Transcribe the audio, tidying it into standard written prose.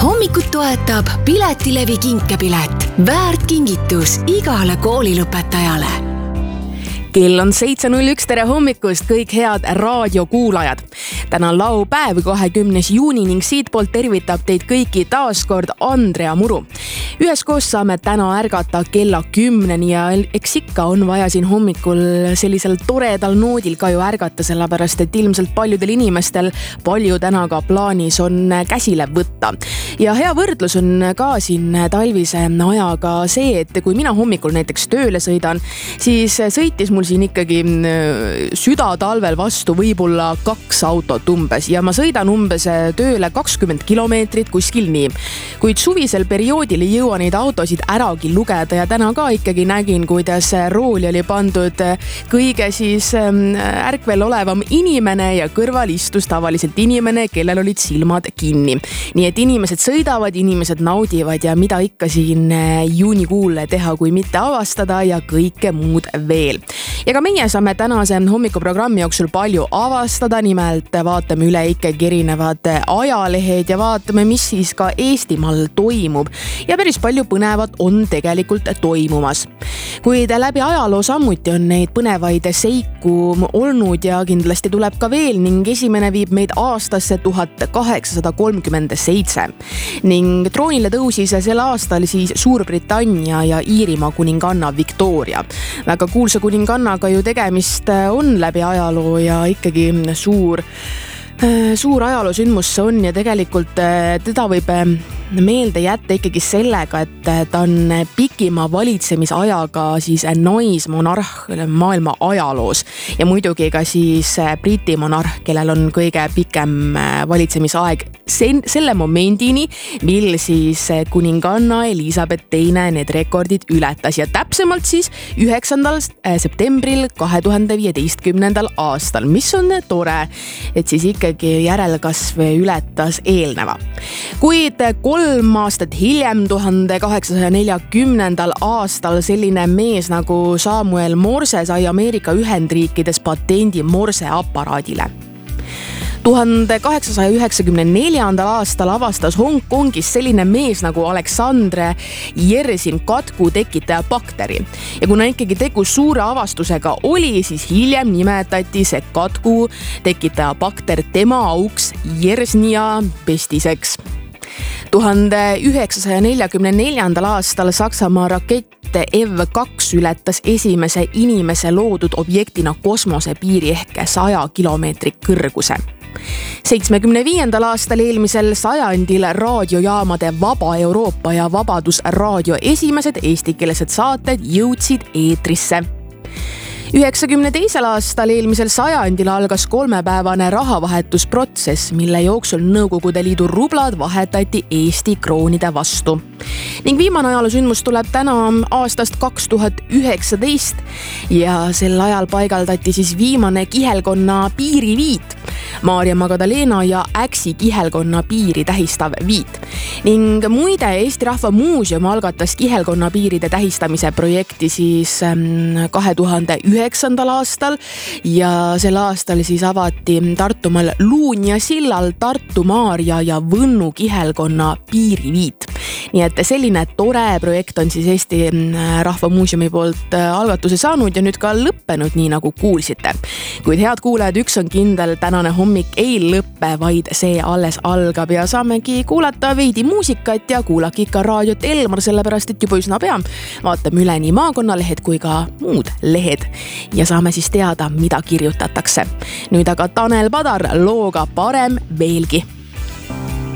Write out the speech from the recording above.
Hommikut toetab Piletilevi kinkepilet. Väärt kingitus igale koolilõpetajale. Kell on 7.01, tere hommikust kõik head raadiokuulajad. Täna on laupäev 20. juuni ning siitpoolt tervitab teid kõiki taaskord Andrea Muru. Üheskoos saame täna ärgata kella 10 ja eks ikka on vaja siin hommikul sellisel toredal noodil ka ju ärgata, sellepärast et ilmselt paljudel inimestel palju täna ka plaanis on käsile võtta. Ja hea võrdlus on ka siin talvise ajaga see, et kui mina hommikul näiteks tööle sõidan, siis sõitis mul siin ikkagi südatalvel vastu võib-olla 2 autot umbes ja ma sõidan umbes tööle 20 kilomeetrit kuskil nii. Kuid suvisel perioodil ei jõua neid autosid äragi lugeda ja täna ka ikkagi nägin, kuidas rooli oli pandud kõige siis ärkvel olevam inimene ja kõrval istus tavaliselt inimene, kellel olid silmad kinni. Nii et inimesed sõidavad, inimesed naudivad ja mida ikka siin juunikuul teha, kui mitte avastada ja kõike muud veel. Ja ka meie saame tänase hommikuprogrammi jooksul palju avastada, nimelt vaatame üle ikkagi erinevad ajalehed ja vaatame, mis siis ka Eestimaal toimub. Ja päris palju põnevat on tegelikult toimumas. Kuid läbi ajaloo samuti on neid põnevaid seiku olnud ja kindlasti tuleb ka veel ning esimene viib meid aastasse 1837. Ning troonile tõusis sel aastal siis Suurbritannia ja Iirimaa kuninganna Victoria. Väga kuulsa kuningannaga ju tegemist on läbi ajaloo ja ikkagi suur ajaloosündmus see on ja tegelikult teda võib meelde jätta ikkagi sellega, et ta on pikima valitsemisajaga siis naismonarh maailma ajaloos ja muidugi ka siis Briti monarh, kellel on kõige pikem valitsemisaeg selle momendini, mil siis kuninganna Elizabeth II need rekordid ületas ja täpsemalt siis 9. septembril 2015. aastal, mis on tore, et siis ikkagi järelkasv ületas eelneva. Kuid 3 aastat hiljem, 1840. aastal selline mees nagu Samuel Morse sai Ameerika Ühendriikides patendi Morse aparaadile. 1894. aastal avastas Hongkongis selline mees nagu Alexandre Yersin katku tekitaja bakteri. Ja kuna ikkagi tegu suure avastusega oli, siis hiljem nimetati see katku tekitaja bakter tema auks Yersinia pestiseks. 1944. aastal Saksamaa rakett EV2 ületas esimese inimese loodud objektina kosmosepiiri ehk 100 kilomeetri kõrguse. 75. aastal eelmisel sajandil raadiojaamade Vaba Euroopa ja Vabadusraadio esimesed eestikeelsed saated jõudsid eetrisse. 92. aastal eelmisel sajandil algas 3-päevane rahavahetusprotsess, mille jooksul Nõukogude Liidu rublad vahetati Eesti kroonide vastu. Ning viimane ajaloosündmus tuleb täna aastast 2019 ja sel ajal paigaldati siis viimane kihelkonna piiriviit. Maarja Magdalena ja Äksi kihelkonna piiri tähistav viit. Ning muide, Eesti Rahva Muuseum algatas kihelkonna piiride tähistamise projekti siis 2009. aastal ja sel aastal siis avati Tartumaal Luunja sillal Tartu Maarja ja Võnnu kihelkonna piiriviit. Nii et selline tore projekt on siis Eesti Rahva Muuseumi poolt algatuse saanud ja nüüd ka lõppenud, nii nagu kuulsite. Kuid head kuulajad, üks on kindel, tänane hommik ei lõppe, vaid see alles algab ja saamegi kuulata veidi muusikat ja kuulake ikka raadiot Elmar, sellepärast et juba üsna pea vaatame üle nii maakonnalehed kui ka muud lehed ja saame siis teada, mida kirjutatakse. Nüüd aga Tanel Padar looga Parem veelgi.